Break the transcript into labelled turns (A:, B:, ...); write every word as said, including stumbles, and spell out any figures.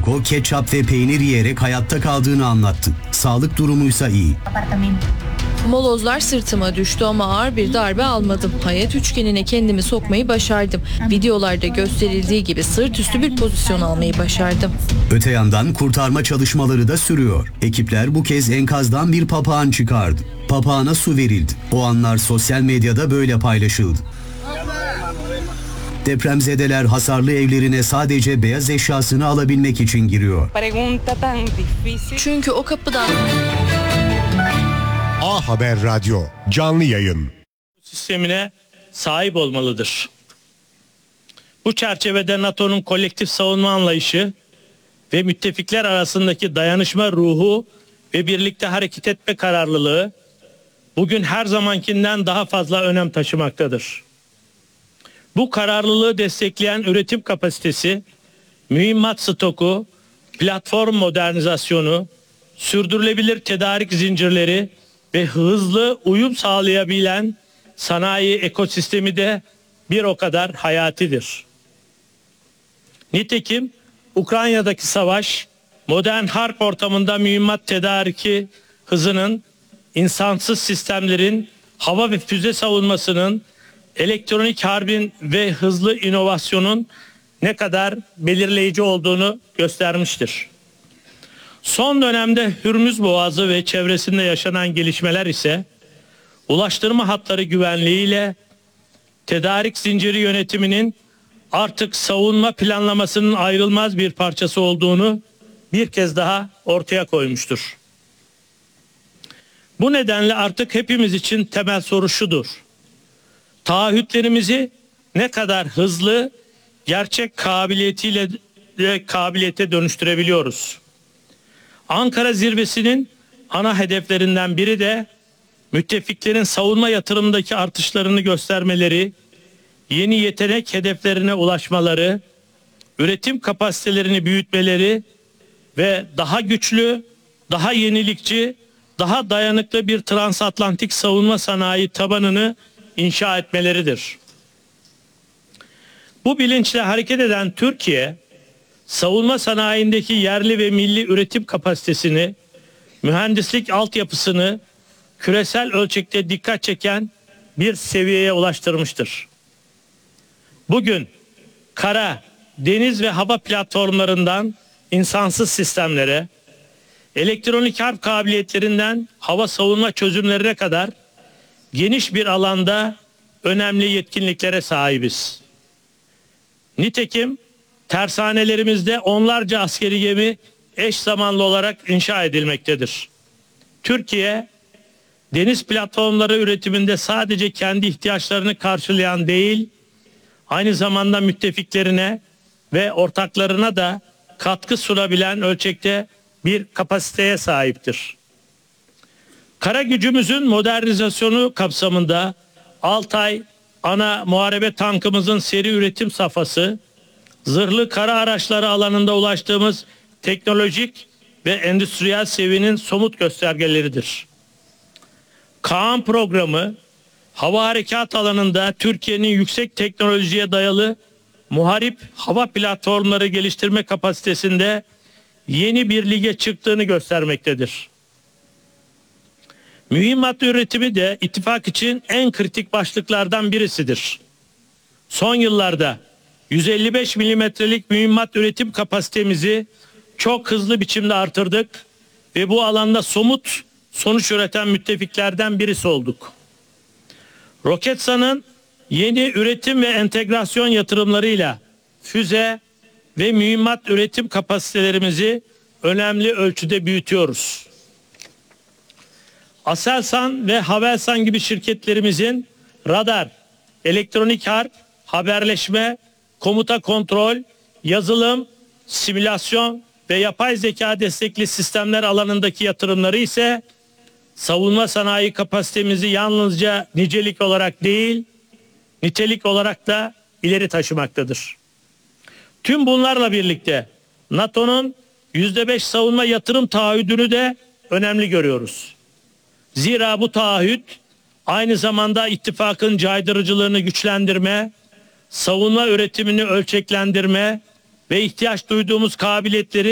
A: Franco ketçap ve peynir yiyerek hayatta kaldığını anlattı. Sağlık durumuysa iyi.
B: Molozlar sırtıma düştü ama ağır bir darbe almadım. Hayat üçgenine kendimi sokmayı başardım. Videolarda gösterildiği gibi sırt üstü bir pozisyon almayı başardım.
A: Öte yandan kurtarma çalışmaları da sürüyor. Ekipler bu kez enkazdan bir papağan çıkardı. Papağana su verildi. O anlar sosyal medyada böyle paylaşıldı. Depremzedeler hasarlı evlerine sadece beyaz eşyasını alabilmek için giriyor.
B: Çünkü o kapıdan...
C: A Haber Radyo canlı yayın
D: sistemine sahip olmalıdır. Bu çerçevede NATO'nun kolektif savunma anlayışı ve müttefikler arasındaki dayanışma ruhu ve birlikte hareket etme kararlılığı bugün her zamankinden daha fazla önem taşımaktadır. Bu kararlılığı destekleyen üretim kapasitesi, mühimmat stoku, platform modernizasyonu, sürdürülebilir tedarik zincirleri ve hızlı uyum sağlayabilen sanayi ekosistemi de bir o kadar hayatidir. Nitekim Ukrayna'daki savaş, modern harp ortamında mühimmat tedariki hızının, insansız sistemlerin, hava ve füze savunmasının, elektronik harbin ve hızlı inovasyonun ne kadar belirleyici olduğunu göstermiştir. Son dönemde Hürmüz Boğazı ve çevresinde yaşanan gelişmeler ise ulaştırma hatları güvenliğiyle tedarik zinciri yönetiminin artık savunma planlamasının ayrılmaz bir parçası olduğunu bir kez daha ortaya koymuştur. Bu nedenle artık hepimiz için temel soru şudur: taahhütlerimizi ne kadar hızlı, gerçek kabiliyetiyle de kabiliyete dönüştürebiliyoruz? Ankara zirvesinin ana hedeflerinden biri de müttefiklerin savunma yatırımındaki artışlarını göstermeleri, yeni yetenek hedeflerine ulaşmaları, üretim kapasitelerini büyütmeleri ve daha güçlü, daha yenilikçi, daha dayanıklı bir transatlantik savunma sanayi tabanını inşa etmeleridir. Bu bilinçle hareket eden Türkiye, savunma sanayindeki yerli ve milli üretim kapasitesini, mühendislik altyapısını küresel ölçekte dikkat çeken bir seviyeye ulaştırmıştır. Bugün kara, deniz ve hava platformlarından insansız sistemlere, elektronik harp kabiliyetlerinden hava savunma çözümlerine kadar geniş bir alanda önemli yetkinliklere sahibiz. Nitekim tersanelerimizde onlarca askeri gemi eş zamanlı olarak inşa edilmektedir. Türkiye, deniz platformları üretiminde sadece kendi ihtiyaçlarını karşılayan değil, aynı zamanda müttefiklerine ve ortaklarına da katkı sunabilen ölçekte bir kapasiteye sahiptir. Kara gücümüzün modernizasyonu kapsamında Altay ana muharebe tankımızın seri üretim safhası, zırhlı kara araçları alanında ulaştığımız teknolojik ve endüstriyel seviyenin somut göstergeleridir. Kaan programı, hava harekat alanında Türkiye'nin yüksek teknolojiye dayalı muharip hava platformları geliştirme kapasitesinde yeni bir lige çıktığını göstermektedir. Mühimmat üretimi de ittifak için en kritik başlıklardan birisidir. Son yıllarda yüz elli beş milimetrelik mühimmat üretim kapasitemizi çok hızlı biçimde artırdık ve bu alanda somut sonuç üreten müttefiklerden birisi olduk. Roketsan'ın yeni üretim ve entegrasyon yatırımlarıyla füze ve mühimmat üretim kapasitelerimizi önemli ölçüde büyütüyoruz. Aselsan ve Havelsan gibi şirketlerimizin radar, elektronik harp, haberleşme, komuta kontrol, yazılım, simülasyon ve yapay zeka destekli sistemler alanındaki yatırımları ise savunma sanayi kapasitemizi yalnızca nicelik olarak değil, nitelik olarak da ileri taşımaktadır. Tüm bunlarla birlikte NATO'nun yüzde beş savunma yatırım taahhüdünü de önemli görüyoruz. Zira bu taahhüt aynı zamanda ittifakın caydırıcılığını güçlendirme, savunma üretimini ölçeklendirme ve ihtiyaç duyduğumuz kabiliyetleri